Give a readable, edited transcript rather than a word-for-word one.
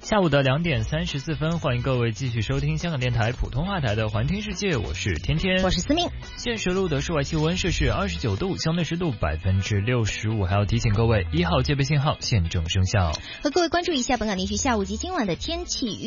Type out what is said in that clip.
下午的2点34分，欢迎各位继续收听香港电台普通话台的环听世界，我是天天， 我是思明。 现时录的室外气温摄氏29度，相对湿度65%，还要提醒各位1号戒备信号现正生效。 和各位关注一下本港地区下午及今晚的天气